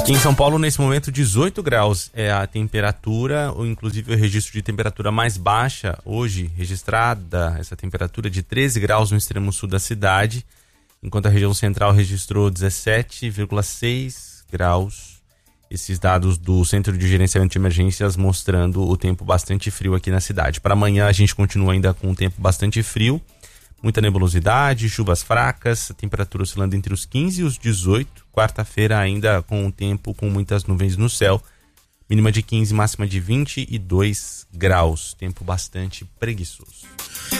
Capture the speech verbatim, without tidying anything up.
Aqui em São Paulo, nesse momento, dezoito graus é a temperatura, ou inclusive o registro de temperatura mais baixa hoje, registrada essa temperatura de treze graus no extremo sul da cidade, enquanto a região central registrou dezessete vírgula seis graus. Esses dados do Centro de Gerenciamento de Emergências mostrando o tempo bastante frio aqui na cidade. Para amanhã a gente continua ainda com um tempo bastante frio, muita nebulosidade, chuvas fracas, a temperatura oscilando entre os quinze e os dezoito. Quarta-feira ainda com um tempo com muitas nuvens no céu, mínima de quinze, máxima de vinte e dois graus. Tempo bastante preguiçoso.